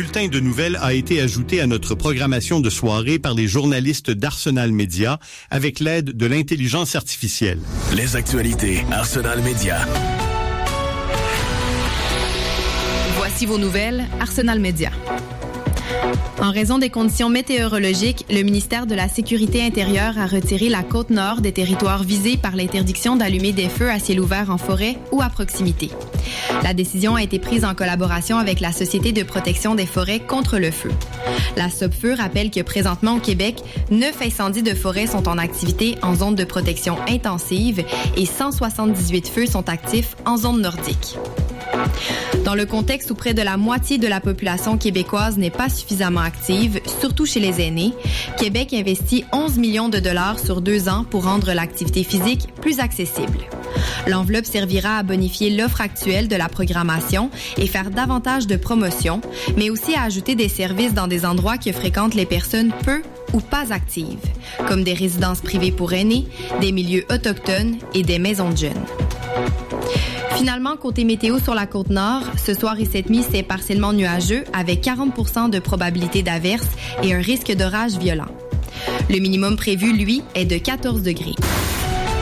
bulletin de nouvelles a été ajouté à notre programmation de soirée par les journalistes d'Arsenal Média avec l'aide de l'intelligence artificielle. Les actualités Arsenal Média. Voici vos nouvelles Arsenal Média. En raison des conditions météorologiques, le ministère de la Sécurité intérieure a retiré la côte nord des territoires visés par l'interdiction d'allumer des feux à ciel ouvert en forêt ou à proximité. La décision a été prise en collaboration avec la Société de protection des forêts contre le feu. La SOPFEU rappelle que présentement au Québec, 9 incendies de forêt sont en activité en zone de protection intensive et 178 feux sont actifs en zone nordique. Dans le contexte où près de la moitié de la population québécoise n'est pas suffisamment active, surtout chez les aînés, Québec investit 11 millions de dollars sur 2 ans pour rendre l'activité physique plus accessible. L'enveloppe servira à bonifier l'offre actuelle de la programmation et faire davantage de promotions, mais aussi à ajouter des services dans des endroits que fréquentent les personnes peu ou pas actives, comme des résidences privées pour aînés, des milieux autochtones et des maisons de jeunes. Finalement, côté météo sur la Côte-Nord, ce soir et cette nuit, c'est partiellement nuageux avec 40% de probabilité d'averse et un risque d'orage violent. Le minimum prévu, lui, est de 14 degrés.